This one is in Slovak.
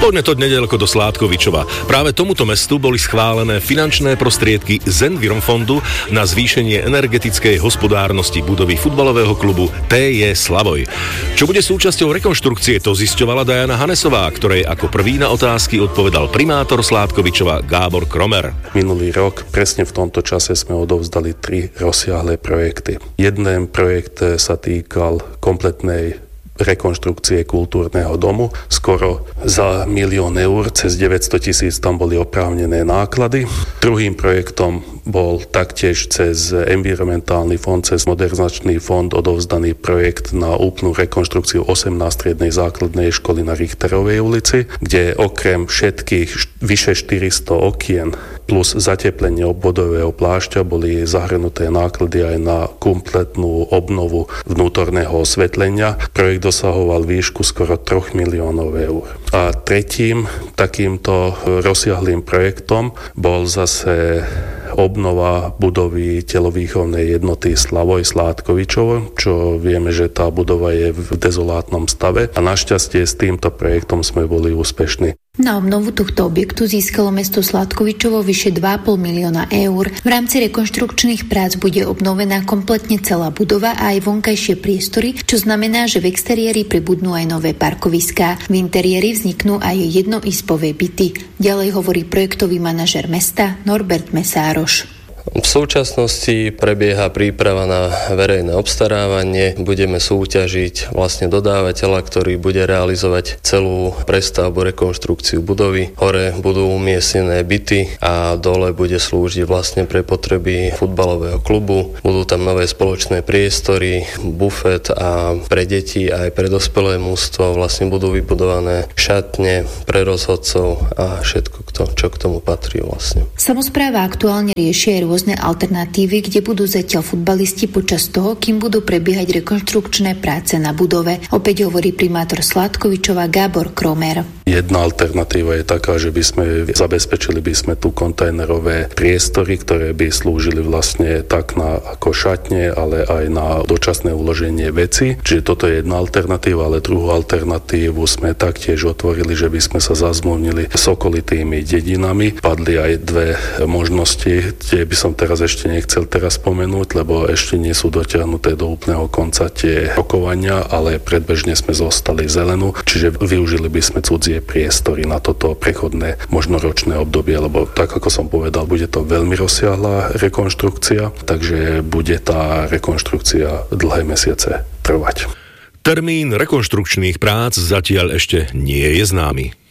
Poďme to neďaleko do Sládkovičova. Práve tomuto mestu boli schválené finančné prostriedky z Environfondu na zvýšenie energetickej hospodárnosti budovy futbalového klubu TJ Slavoj. Čo bude súčasťou rekonštrukcie, to zisťovala Diana Hanesová, ktorej ako prvý na otázky odpovedal primátor Sládkovičova Gábor Kromer. Minulý rok presne v tomto čase sme odovzdali 3 rozsiahle projekty. Jeden projekt sa týkal kompletnej rekonštrukcie kultúrneho domu. Skoro za 1 000 000 eur, cez 900 000 tam boli oprávnené náklady. Druhým projektom bol taktiež cez environmentálny fond, cez modernizačný fond odovzdaný projekt na úplnú rekonštrukciu 18. striednej základnej školy na Richterovej ulici, kde okrem všetkých vyše 400 okien plus zateplenie obvodového plášťa boli zahrnuté náklady aj na kompletnú obnovu vnútorného osvetlenia. Projekt dosahoval výšku skoro 3 miliónov eur. A tretím takýmto rozsiahlým projektom bol zase obnova budovy telovýchovnej jednoty Slavoj Sládkovičovo, čo vieme, že tá budova je v dezolátnom stave a našťastie s týmto projektom sme boli úspešní. Na obnovu tohto objektu získalo mesto Sládkovičovo vyše 2,5 milióna eur. V rámci rekonštrukčných prác bude obnovená kompletne celá budova a aj vonkajšie priestory, čo znamená, že v exteriéri pribudnú aj nové parkoviská. V interiéri vzniknú aj jednoizbové byty. Ďalej hovorí projektový manažer mesta Norbert Mesároš. V súčasnosti prebieha príprava na verejné obstarávanie. Budeme súťažiť vlastne dodávateľa, ktorý bude realizovať celú prestavbu, rekonštrukciu budovy. Hore budú umiestnené byty a dole bude slúžiť vlastne pre potreby futbalového klubu. Budú tam nové spoločné priestory, bufet a pre deti aj pre dospelé mužstvo vlastne budú vybudované šatne pre rozhodcov a všetko, čo k tomu patrí vlastne. Samospráva aktuálne riešia aj rôzne alternatívy, kde budú zatiaľ futbalisti počas toho, kým budú prebiehať rekonštrukčné práce na budove. Opäť hovorí primátor Sládkovičova Gábor Kromer. Jedna alternatíva je taká, že zabezpečili by sme tu kontajnerové priestory, ktoré by slúžili vlastne tak na ako šatne, ale aj na dočasné uloženie veci. Čiže toto je jedna alternatíva, ale druhú alternatívu sme taktiež otvorili, že by sme sa zazmluvnili s okolitými dedinami. Padli aj 2 možnosti, tie by som teraz ešte nechcel spomenúť, lebo ešte nie sú dotiahnuté do úplného konca tie rokovania, ale predbežne sme zostali zelenú, čiže využili by sme cudzie priestory na toto prechodné možno ročné obdobie, lebo tak ako som povedal, bude to veľmi rozsiahla rekonštrukcia, takže bude tá rekonštrukcia dlhé mesiace trvať. Termín rekonštrukčných prác zatiaľ ešte nie je známy.